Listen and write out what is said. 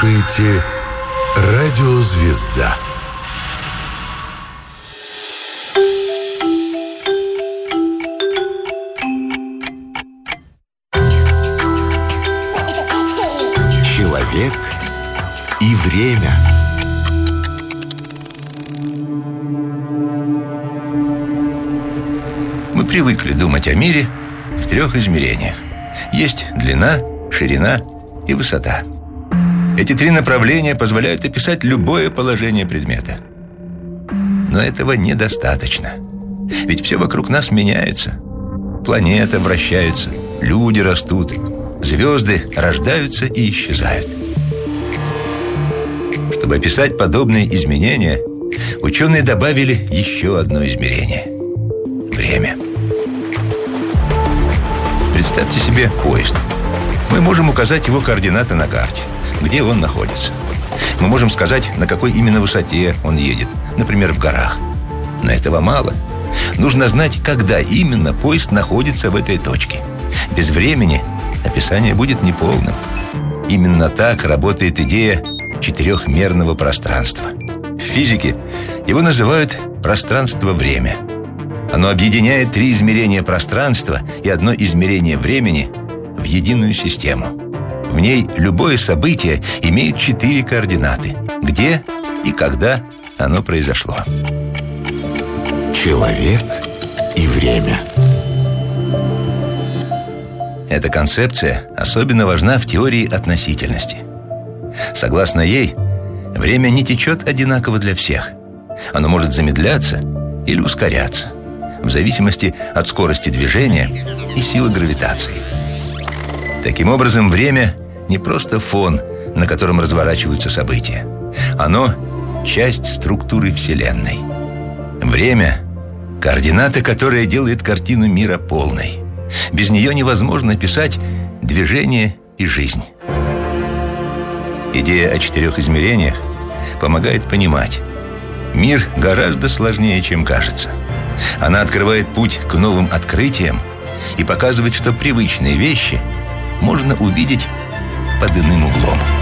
слушаете «Радио Звезда». Человек и время. Мы привыкли думать о мире в 3 измерениях. Есть длина, ширина и высота. Эти 3 направления позволяют описать любое положение предмета. Но этого недостаточно. Ведь все вокруг нас меняется. Планеты вращаются, люди растут, звезды рождаются и исчезают. Чтобы описать подобные изменения, ученые добавили еще одно измерение – время. Представьте себе поезд. Мы можем указать его координаты на карте, где он находится. Мы можем сказать, на какой именно высоте он едет, например, в горах. Но этого мало. Нужно знать, когда именно поезд находится в этой точке. Без времени описание будет неполным. Именно так работает идея 4-мерного пространства. В физике его называют пространство-время. Оно объединяет 3 измерения пространства и 1 измерение времени в единую систему. В ней любое событие имеет 4 координаты: где и когда оно произошло. Человек и время. Эта концепция особенно важна в теории относительности. Согласно ей, время не течет одинаково для всех. Оно может замедляться или ускоряться, в зависимости от скорости движения и силы гравитации. Таким образом, время не просто фон, на котором разворачиваются события. Оно – часть структуры Вселенной. Время – координата, которая делает картину мира полной. Без нее невозможно описать движение и жизнь. Идея о 4 измерениях помогает понимать, мир гораздо сложнее, чем кажется. Она открывает путь к новым открытиям и показывает, что привычные вещи можно увидеть под иным углом.